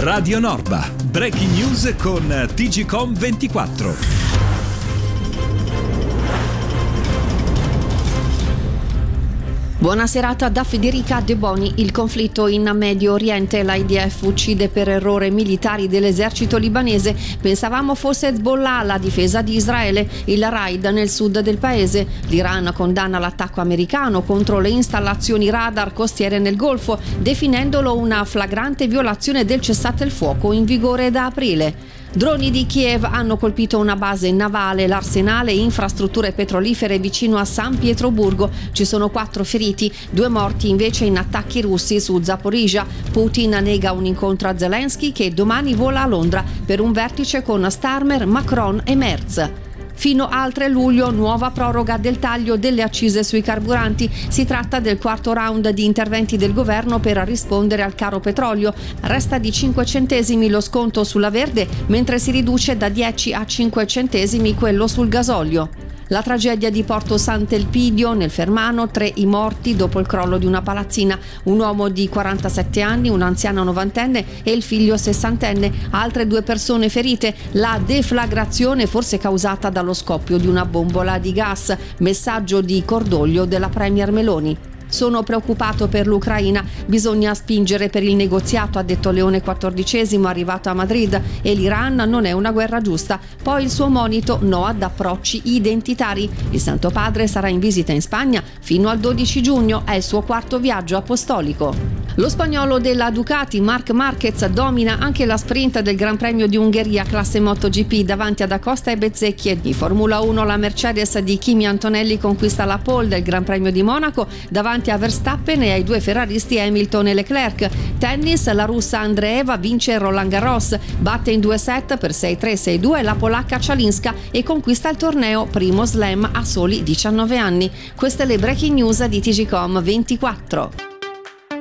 Radio Norba. Breaking news con TGcom 24. Buona serata da Federica De Boni. Il conflitto in Medio Oriente, l'IDF uccide per errore militari dell'esercito libanese. Pensavamo fosse Hezbollah la difesa di Israele. Il raid nel sud del paese. L'Iran condanna l'attacco americano contro le installazioni radar costiere nel Golfo, definendolo una flagrante violazione del cessate il fuoco in vigore da aprile. Droni di Kiev hanno colpito una base navale, l'arsenale e infrastrutture petrolifere vicino a San Pietroburgo. Ci sono 4 feriti, 2 morti invece in attacchi russi su Zaporizhzhia. Putin nega un incontro a Zelensky che domani vola a Londra per un vertice con Starmer, Macron e Merz. Fino al 3 luglio nuova proroga del taglio delle accise sui carburanti. Si tratta del quarto round di interventi del governo per rispondere al caro petrolio. Resta di 5 centesimi lo sconto sulla verde, mentre si riduce da 10 a 5 centesimi quello sul gasolio. La tragedia di Porto Sant'Elpidio nel Fermano, 3 i morti dopo il crollo di una palazzina, un uomo di 47 anni, un'anziana novantenne e il figlio sessantenne, altre 2 persone ferite, la deflagrazione forse causata dallo scoppio di una bombola di gas, messaggio di cordoglio della Premier Meloni. Sono preoccupato per l'Ucraina, bisogna spingere per il negoziato, ha detto Leone XIV arrivato a Madrid, e l'Iran non è una guerra giusta. Poi il suo monito, no ad approcci identitari. Il Santo Padre sarà in visita in Spagna fino al 12 giugno, è il suo 4º viaggio apostolico. Lo spagnolo della Ducati, Marc Márquez, domina anche la sprint del Gran Premio di Ungheria classe MotoGP davanti ad Acosta e Bezzecchi. Di Formula 1 la Mercedes di Kimi Antonelli conquista la pole del Gran Premio di Monaco davanti a Verstappen e ai 2 ferraristi Hamilton e Leclerc. Tennis, la russa Andreeva vince Roland Garros, batte in 2 set per 6-3, 6-2 la polacca Cialinska e conquista il torneo, primo slam a soli 19 anni. Queste le breaking news di TGcom 24.